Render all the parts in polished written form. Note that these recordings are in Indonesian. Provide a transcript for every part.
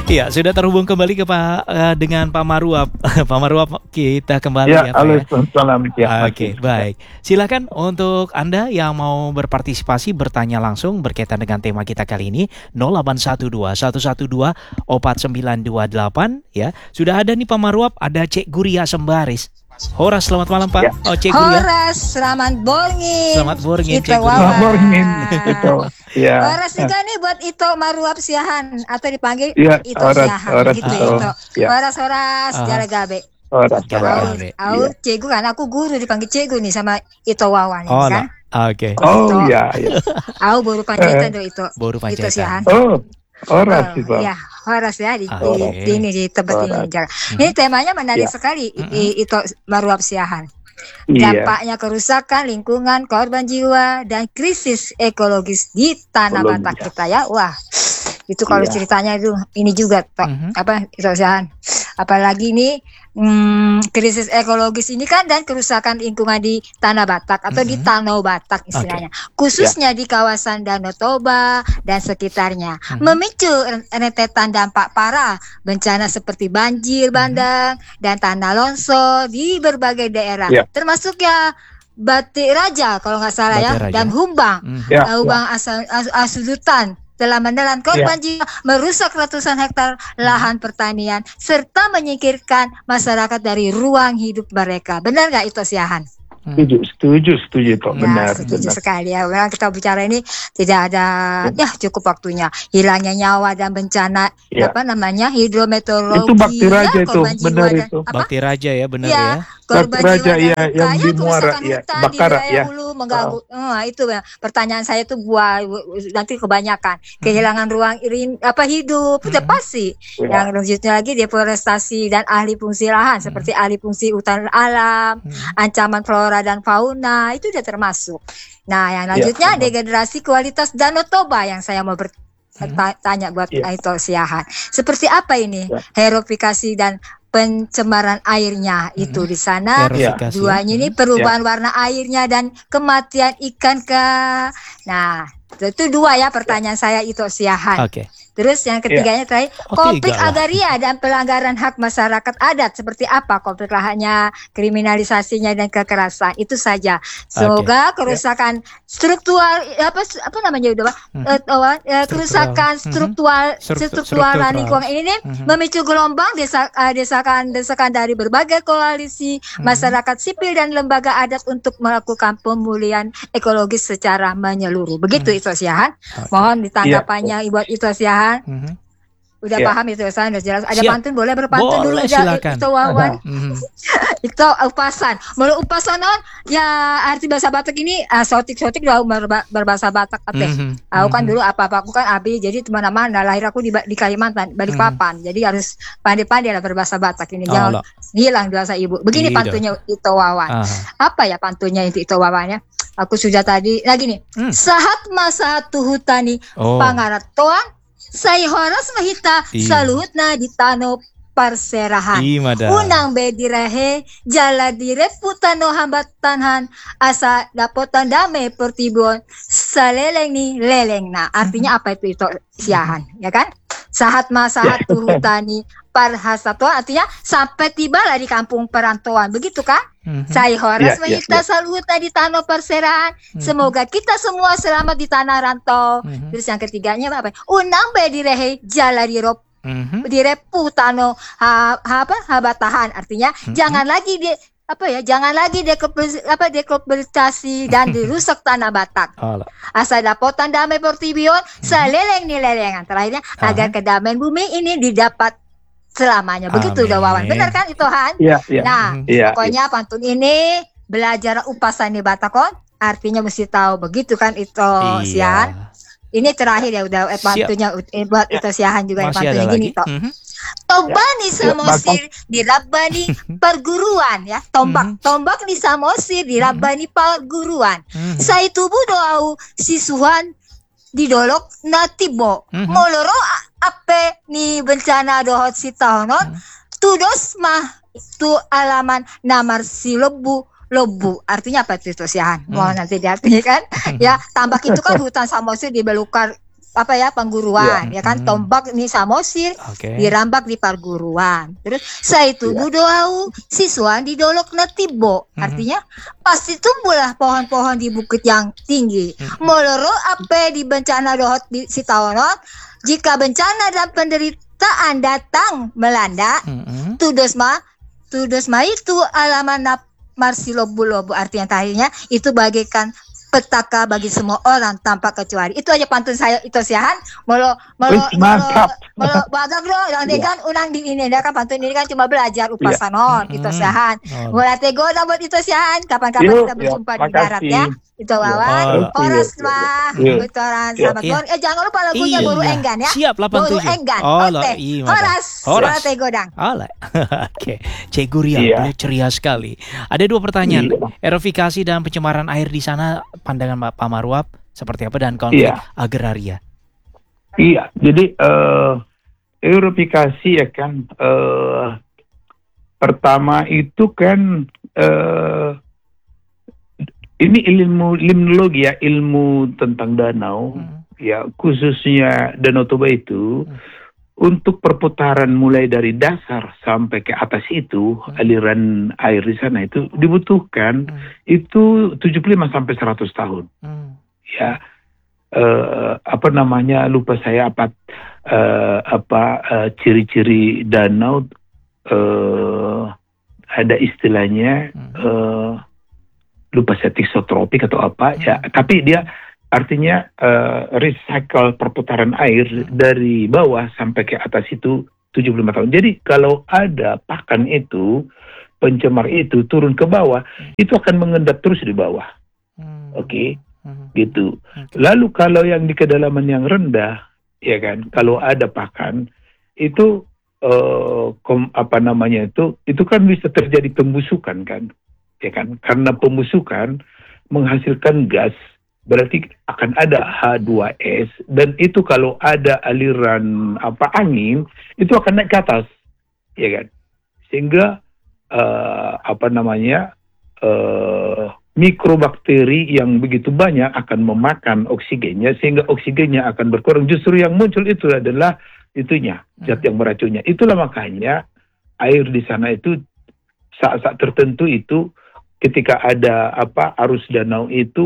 Iya, sudah terhubung kembali dengan Pak Maruap. Pak Maruap, kita kembali ya. Halo, salam. Ya, Oke, baik. Silakan untuk Anda yang mau berpartisipasi, bertanya langsung berkaitan dengan tema kita kali ini 0812 112 4928 ya. Sudah ada nih Pak Maruap, ada Cek Guria Sembaris. Horas, selamat malam Pak. Ya. Oh, Cek Guria. Horas, selamat borngin. Selamat borngin, Cek Guria. Selamat borngin. Itu. Ya. Horas juga nih buat Ito Maruap Siahan atau dipanggil ya, Ito Horas, Siahan Horas, gitu Ito. Ito. Ya. Horas Jaragabe. Horas, Aku Cegu kan, aku guru dipanggil Cegu nih sama Ito Wawan kan. Oke. Oh iya. Aku baru panjaitan do Ito. Baru Ito panjaitan. Siahan. Oh, Horas itu. Ya, Horas ya di tempat ini. Ini temanya menarik sekali Ito Maruap Siahan. Dampaknya kerusakan lingkungan, korban jiwa, dan krisis ekologis di tanah Batak kita ya. Wah, itu kalau ceritanya itu ini juga kerusakan. Apalagi ini krisis ekologis ini kan dan kerusakan lingkungan di tanah Batak atau di Tanau Batak istilahnya. Khususnya di kawasan Danau Toba dan sekitarnya. Memicu rentetan dampak parah bencana seperti banjir bandang dan tanah longsor di berbagai daerah. Termasuk ya Batik Raja kalau nggak salah dan Humbang. Humbang Asudutan telah menelan korban jiwa, merusak ratusan hektar lahan pertanian serta menyingkirkan masyarakat dari ruang hidup mereka. Benar nggak itu Siahan? Setuju Pak. Benar. Setuju sekali ya. Memang kita bicara ini tidak ada cukup waktunya. Hilangnya nyawa dan bencana hidrometeorologi. Itu Bakti Raja itu, benar itu. Bakti Raja ya, benar ya. Korban Raja jiwa yang di Muara Bakara di Hulu mengganggu. Itu pertanyaan saya tuh nanti kebanyakan kehilangan ruang hidup sudah pasti. Yang lanjutnya lagi deforestasi dan ahli fungsi lahan seperti ahli fungsi hutan alam, ancaman flora dan fauna itu sudah termasuk. Nah, yang lanjutnya degradasi kualitas Danau Toba yang saya mau tanya buat Ito Siahan. Seperti apa ini herofikasi dan pencemaran airnya itu di sana. Duanya ini perubahan warna airnya dan kematian ikan Nah, itu dua ya pertanyaan saya Ito Siahan. Terus yang ketiganya terakhir, konflik agraria dan pelanggaran hak masyarakat adat seperti apa konflik lahannya, kriminalisasinya dan kekerasan itu saja. Semoga kerusakan struktural kerusakan struktural lingkungan ini memicu gelombang desakan dari berbagai koalisi masyarakat sipil dan lembaga adat untuk melakukan pemulihan ekologis secara menyeluruh. Begitu Ito Siahan. Mohon ditanggapannya buat Ito Siahan. Udah paham itu saya udah jelas. Ada pantun boleh berpantun dulu silakan. Itu Wawan. Itu upasan. Mulu upasan ya arti bahasa Batak ini sotik-sotik udah berbahasa Batak Aku kan dulu aku kan abi jadi mana-mana lahir aku di Kalimantan, Balikpapan. Jadi harus pandai-pandai lah berbahasa Batak ini. Jangan hilang bahasa ibu. Begini pantunnya Ito Wawan. Apa ya pantunnya itu Wawannya? Aku sudah tadi lagi nih. Sahat masa tuhutani pangaratoan saya Horas mahita saluhutna di Tanau Parserahan. Unang bedirahe jala direputano hambatanhan asa dapotan dame pertibon saleleng ni leleng. Nah, artinya apa itu Siahan, ya kan? Sahat masahat tuhutani parhasatoan artinya sampai tibalah di kampung perantauan. Begitu kan? Saya Horas mahita saluhutna di Tanau Parserahan. Semoga kita semua selamat di tanah rantau. Terus yang ketiganya apa? Unang bedirehe jala dirop direputano habatahan artinya jangan lagi dekopitasi dan dirusak tanah Batak. Asa dapotan damai portibion saleleng ni lelengan. Terakhirnya agar kedamaian bumi ini didapat selamanya. Begitu udah Wawan. Benar kan itu Han? Pokoknya pantun ini belajar upasani Batakon artinya mesti tahu. Begitu kan itu Siahan. Ini terakhir ya udah pantunya buat itu Siahan juga yang pantunya gini toh. Tobani Samosir di Rabbani perguruan ya. Tombak di Samosir di Rabbani perguruan. Saya tubuh doau sisuhan di dolok natibo. Moloro ape ni bencana dohot si tahonon. Tudos mah tu alaman namar si lebu artinya apa itu Siahan? Mau nanti diartikan ya tambak itu kan hutan Samosir di belukar pengguruan, ya kan, tombak ni samosir, dirambak di perguruan. Terus saya itu budoau siswa di dolok na tibo, artinya pasti tumbuhlah pohon-pohon di bukit yang tinggi. Moloro apa di bencana dohot di Sitaonot, jika bencana dan penderitaan datang melanda, tudosma itu alaman marsilobu-lobu, artinya tadinya itu bagaikan petaka bagi semua orang tanpa kecuali. Itu aja pantun saya itu siahan. Molo badak lo yang kan unang di ini kan pantun ini kan cuma belajar upasanon itu siahan. Mula tego buat itu siahan. Kapan-kapan kita berjumpa di darat ya. Itu Wawan. Oras mah. Itu orang sahabat Bon. Jangan lupa lagunya Boru Enggan ya. Siap 87. Boru Enggan. Oke. Horas Tegodang. Oke. Cik Guria beliau ceria sekali. Ada 2 pertanyaan. Erofikasi dan pencemaran air di sana, pandangan Pak Marwap seperti apa, dan konflik agraria? Iya, jadi erofikasi ya kan, pertama itu kan ini ilmu limnologi ya, ilmu tentang danau, ya khususnya Danau Toba itu untuk perputaran mulai dari dasar sampai ke atas itu aliran air di sana itu dibutuhkan itu 75 sampai 100 tahun. Ya, lupa saya ciri-ciri danau, ada istilahnya lupa saya tiksotropik atau apa ya, tapi dia artinya recycle perputaran air dari bawah sampai ke atas itu 75 tahun. Jadi kalau ada pakan itu, pencemar itu turun ke bawah, itu akan mengendap terus di bawah. Oke. Gitu. Lalu kalau yang di kedalaman yang rendah, ya kan, kalau ada pakan itu itu kan bisa terjadi pembusukan kan. Ya kan, karena pembusukan menghasilkan gas, berarti akan ada H2S, dan itu kalau ada aliran angin itu akan naik ke atas, ya kan, sehingga mikrobakteri yang begitu banyak akan memakan oksigennya, sehingga oksigennya akan berkurang. Justru yang muncul itu adalah zat yang beracunnya. Itulah makanya air di sana itu saat-saat tertentu itu, ketika ada arus danau itu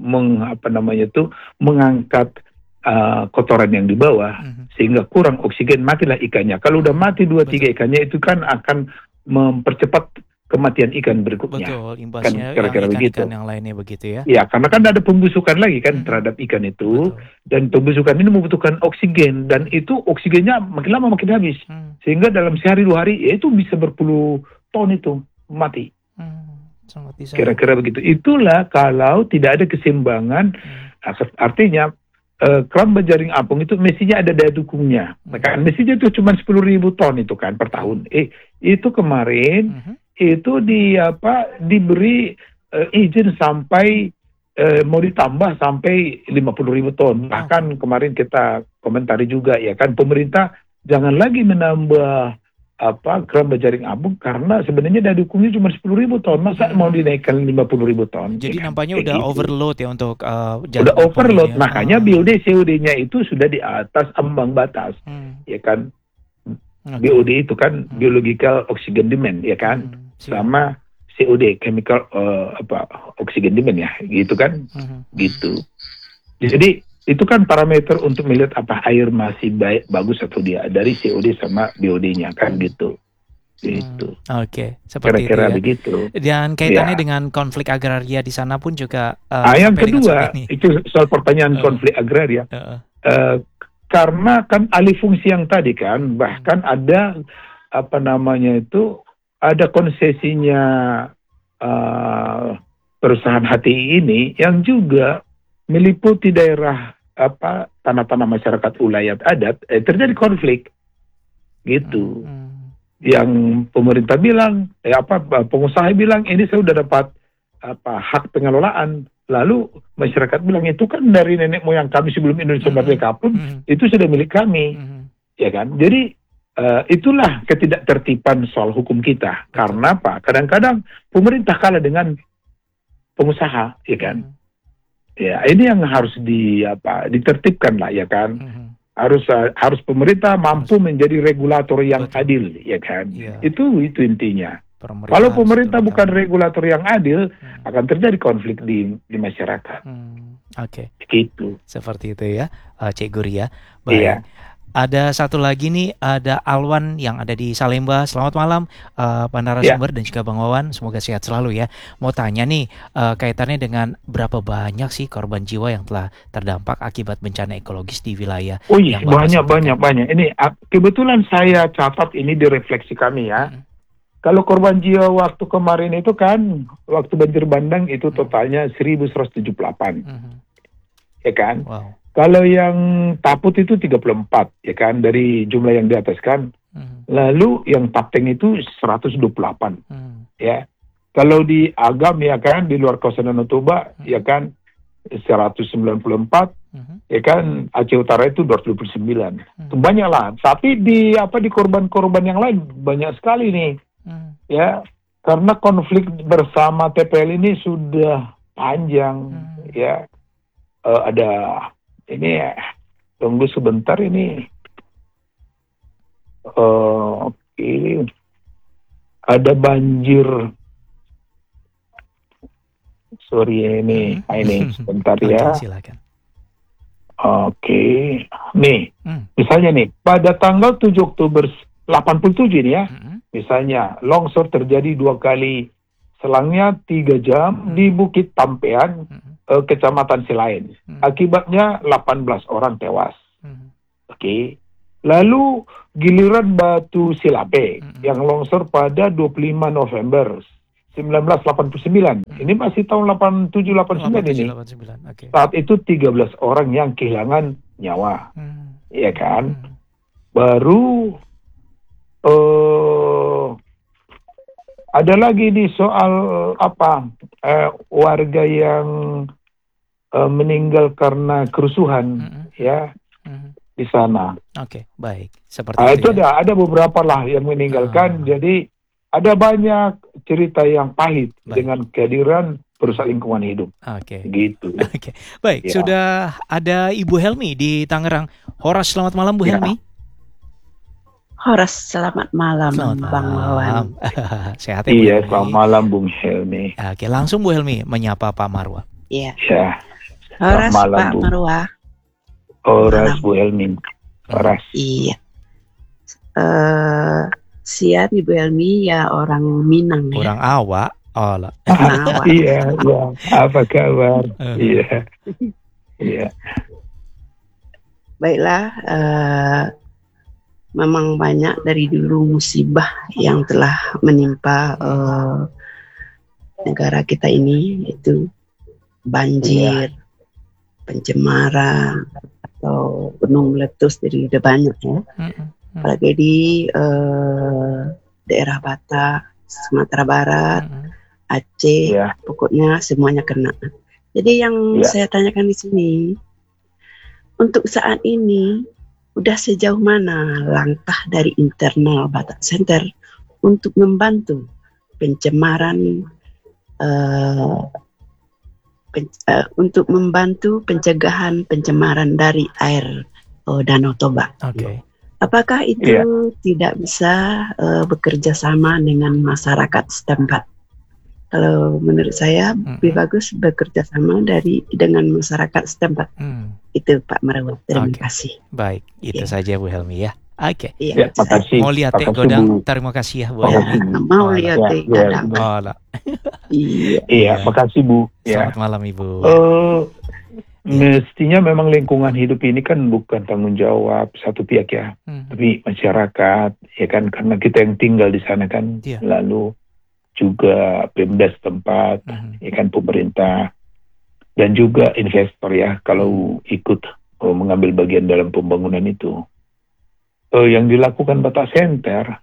mengangkat kotoran yang di bawah, sehingga kurang oksigen, matilah ikannya. Kalau udah mati 2-3 ikannya, itu kan akan mempercepat kematian ikan berikutnya. Betul, imbasnya kan, kira-kira begitu. Yang lainnya begitu ya. Ya, karena kan ada pembusukan lagi kan terhadap ikan itu. Dan pembusukan ini membutuhkan oksigen, dan itu oksigennya makin lama makin habis. Sehingga dalam sehari 2 hari ya itu bisa berpuluh ton itu mati. Kira-kira begitu. Itulah kalau tidak ada keseimbangan, artinya keramba jaring apung itu mestinya ada daya dukungnya. Maka mestinya itu cuma 10.000 ton itu kan per tahun. Itu kemarin itu diberi izin sampai mau ditambah sampai 50.000 ton. Bahkan kemarin kita komentari juga ya kan, pemerintah jangan lagi menambah keramba jaring apung, karena sebenarnya daya dukungnya cuma 10.000 ton. Masa mau dinaikkan 50.000 ton? Jadi ya nampaknya kan? udah Gitu. overload ya untuk udah overload. Makanya BOD COD-nya itu sudah di atas ambang batas. Ya kan? BOD itu kan biological oxygen demand, ya kan? Sama COD, chemical oxygen demand ya, gitu kan? Gitu. Jadi itu kan parameter untuk melihat apa air masih bagus atau dia, dari COD sama BOD-nya kan gitu. Gitu. Oke, seperti kira-kira itu ya. Begitu. Dan kaitannya dengan konflik agraria di sana pun juga. Yang kedua itu soal pertanyaan konflik agraria. Karena kan alih fungsi yang tadi kan, bahkan ada ada konsesinya perusahaan HTI ini yang juga meliputi daerah tanah-tanah masyarakat ulayat adat, terjadi konflik gitu. Yang pemerintah bilang, pengusaha bilang ini saya sudah dapat hak pengelolaan, lalu masyarakat bilang itu kan dari nenek moyang kami sebelum Indonesia merdeka pun itu sudah milik kami, ya kan? Jadi itulah ketidaktertiban soal hukum kita. Karena apa? Kadang-kadang pemerintah kalah dengan pengusaha, ya kan? Ya, ini yang harus ditertibkan lah ya kan. Harus pemerintah mampu menjadi regulator yang adil ya kan. Itu intinya. Kalau pemerintah bukan regulator yang adil, akan terjadi konflik di masyarakat. Oke. Gitu. Seperti itu ya, Cik Guri ya. Baik. Iya. Ada satu lagi nih, ada Alwan yang ada di Salemba. Selamat malam, Pak narasumber dan juga Bang Wawan. Semoga sehat selalu ya. Mau tanya nih, kaitannya dengan berapa banyak sih korban jiwa yang telah terdampak akibat bencana ekologis di wilayah? Oh iya, banyak. Ini kebetulan saya catat ini di refleksi kami ya. Kalau korban jiwa waktu kemarin itu kan, waktu banjir bandang itu totalnya 1.178. Ya kan? Wow. Kalau yang Taput itu 34, ya kan, dari jumlah yang di atas kan. Lalu yang Tapteng itu 128, ya. Kalau di Agam, ya kan, di luar kawasan Danau Toba, ya kan, 194, ya kan, Aceh Utara itu 229. Itu banyak lah. Tapi di korban-korban yang lain banyak sekali nih, ya. Karena konflik bersama TPL ini sudah panjang, ya. Ini tunggu sebentar ini. Oke. Ada banjir. Sorry ini sebentar ya. Silakan. Oke. Nih, misalnya nih, pada tanggal 7 Oktober 87 ini ya. Misalnya, longsor terjadi 2 kali. Selangnya 3 jam di Bukit Tampean, Kecamatan Silain. Akibatnya 18 orang tewas. Oke. Lalu giliran Batu Silape yang longsor pada 25 November 1989. Ini masih tahun 87-89 ini. 89, okay. Saat itu 13 orang yang kehilangan nyawa. Ya kan? Baru ada lagi di soal warga yang meninggal karena kerusuhan ya di sana. Oke, baik. Seperti itu ya. Ada beberapa lah yang meninggalkan. Jadi ada banyak cerita yang pahit dengan kehadiran perusahaan lingkungan hidup. Oke. Gitu. Oke. Baik, sudah ada Ibu Helmi di Tangerang. Horas, selamat malam Bu Helmi. Horas, selamat malam, Bang Wawan. Sehat ya, iya, selamat malam Bung Helmi. Oke, langsung Bu Helmi menyapa Pak Marwa. Iya. Ya. Horas, malam, Pak Marwa. Horas, Bu Helmi. Horas. Iya. Siap Ibu Helmi ya, orang Minang ya. Orang Awak. Oh, lah. Iya, ya. Apa kabar? Iya. Iya. Baiklah, memang banyak dari dulu musibah yang telah menimpa negara kita ini, itu banjir, pencemaran, atau gunung meletus, jadi udah banyak ya. Apalagi di daerah Batak, Sumatera Barat, Aceh, pokoknya semuanya kena. Jadi yang saya tanyakan di sini, untuk saat ini udah sejauh mana langkah dari internal Batak Center untuk membantu pencemaran, untuk membantu pencegahan pencemaran dari air Danau Toba? Apakah itu tidak bisa bekerja sama dengan masyarakat setempat? Kalau menurut saya lebih bagus bekerja sama dengan masyarakat setempat. Itu Pak Marwa. Terima kasih. Baik, itu saja Bu Helmi ya. Oke. Iya, makasih. Mau lihat teh godang? Terima kasih ya Bu Helmi. Mau lihat teh godang. Iya, makasih Bu. Selamat malam Ibu. Mestinya memang lingkungan hidup ini kan bukan tanggung jawab satu pihak ya, tapi masyarakat ya kan, karena kita yang tinggal di sana kan, lalu juga Pemda setempat, ya kan, pemerintah, dan juga investor ya, kalau ikut mengambil bagian dalam pembangunan itu. Yang dilakukan Batak Center,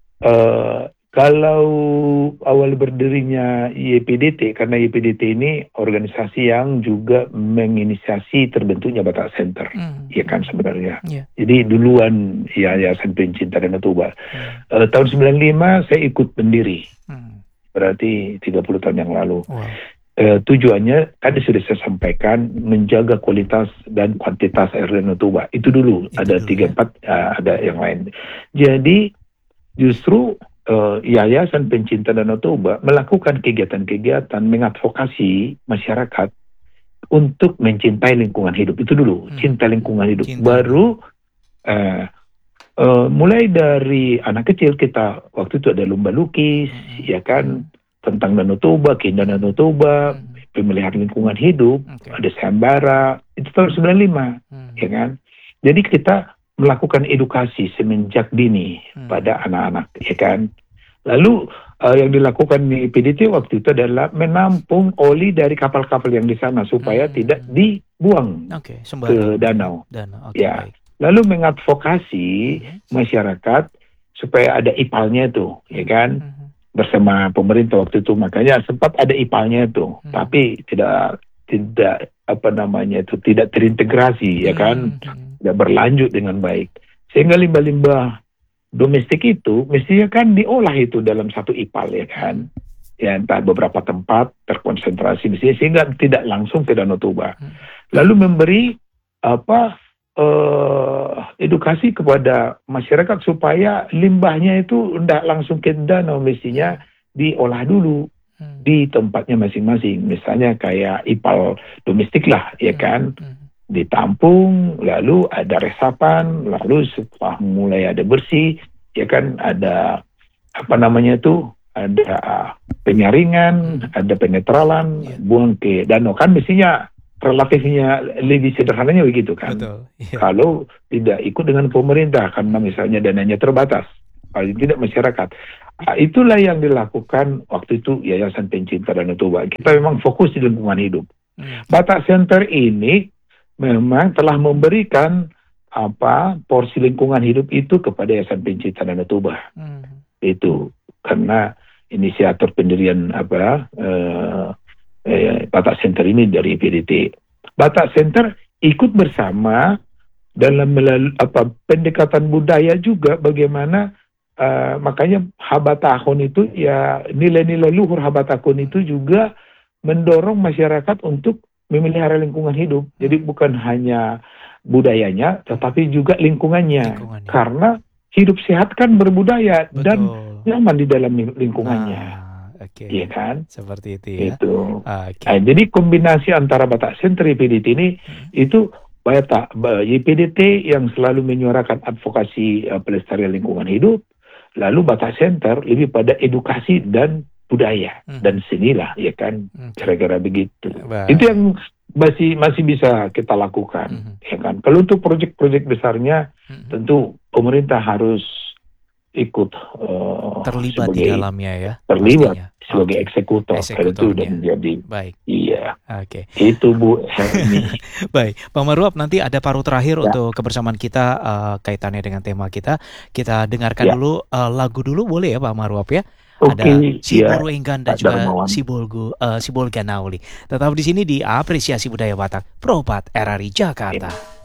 kalau awal berdirinya YPDT, karena YPDT ini organisasi yang juga menginisiasi terbentuknya Batak Center, ya kan sebenarnya. Jadi duluan Yayasan Pencinta Danau Toba. Tahun 95 saya ikut pendiri, berarti 30 tahun yang lalu. tujuannya tadi sudah saya sampaikan, menjaga kualitas dan kuantitas air Danau Toba. Itu dulu, ada 3-4, ada yang lain. Jadi justru Yayasan Pencinta Danau Toba melakukan kegiatan-kegiatan mengadvokasi masyarakat untuk mencintai lingkungan hidup. Itu dulu, cinta lingkungan hidup. Baru mulai dari anak kecil kita, waktu itu ada lomba lukis, ya kan, tentang Danau Toba, keindahan Danau Toba, pemeliharaan lingkungan hidup, ada sayembara, itu tahun 95, ya kan. Jadi kita melakukan edukasi semenjak dini pada anak-anak, ya kan. Lalu yang dilakukan di PDT waktu itu adalah menampung oli dari kapal-kapal yang di sana supaya tidak dibuang ke danau. Ya. Lalu mengadvokasi masyarakat supaya ada IPAL-nya itu, ya kan. Bersama pemerintah waktu itu, makanya sempat ada IPAL-nya itu, tapi tidak tidak terintegrasi, ya kan, tidak berlanjut dengan baik, sehingga limbah-limbah domestik itu mestinya kan diolah itu dalam satu IPAL, ya kan, ya entah beberapa tempat terkonsentrasi mestinya, sehingga tidak langsung ke Danau Toba. Lalu memberi edukasi kepada masyarakat supaya limbahnya itu tidak langsung ke danau, mestinya diolah dulu di tempatnya masing-masing. Misalnya kayak IPAL domestik lah, ya kan, ditampung, lalu ada resapan, lalu setelah mulai ada bersih, ya kan, ada ada penyaringan, ada penetralan, buang ke danau, kan mestinya relatifnya lebih sederhananya begitu kan. Betul, iya. Kalau tidak ikut dengan pemerintah karena misalnya dananya terbatas, paling tidak masyarakat. Itulah yang dilakukan waktu itu Yayasan Pencinta Danau Toba. Kita memang fokus di lingkungan hidup. Batak Center ini memang telah memberikan porsi lingkungan hidup itu kepada Yayasan Pencinta Danau Toba. Itu karena inisiator pendirian Batak Center ini dari PDT. Batak Center ikut bersama dalam pendekatan budaya juga, bagaimana makanya Habatahun itu, ya, nilai-nilai luhur Habatahun itu juga mendorong masyarakat untuk memelihara lingkungan hidup. Jadi bukan hanya budayanya, tetapi juga lingkungannya. Karena hidup sehat kan berbudaya. Betul. Dan nyaman di dalam lingkungannya. Iya kan? Seperti itu ya. Jadi kombinasi antara Batak Center YPDT ini itu YPDT yang selalu menyuarakan advokasi pelestarian lingkungan hidup, lalu Batak Center lebih pada edukasi dan budaya dan senilah, ya kan, kira-kira begitu. Itu yang masih bisa kita lakukan, ya kan. Kalau untuk proyek-proyek besarnya, tentu pemerintah harus ikut terlibat di dalamnya, ya. Terlibat sebagai eksekutor itu dan menjadi. Baik. Iya. Itu Bu Hermi. Baik, Pak Marwap, nanti ada paruh terakhir untuk kebersamaan kita kaitannya dengan tema kita. Kita dengarkan dulu lagu dulu, boleh ya Pak Marwap ya? Ada Siburu Enggan dan juga Sibolga Nauli. Tetap di sini di Apresiasi Budaya Batak, Probat RRI Jakarta.